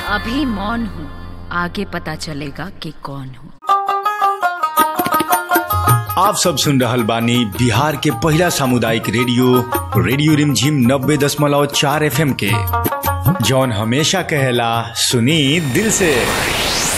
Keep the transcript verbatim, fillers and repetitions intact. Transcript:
अभी मौन हूँ, आगे पता चलेगा कि कौन हूँ। आप सब सुन रहल बानी बिहार के पहला सामुदायिक रेडियो रेडियो रिमझिम नब्बे दशमलव चार एफ एम के, जौन हमेशा कहेला सुनी दिल से।